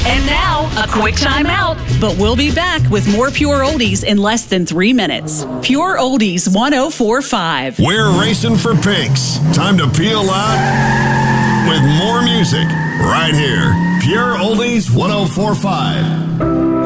And now, a quick time out. But we'll be back with more Pure Oldies in less than 3 minutes. Pure Oldies 104.5. We're racing for pinks. Time to peel out with more music right here. Pure Oldies 104.5.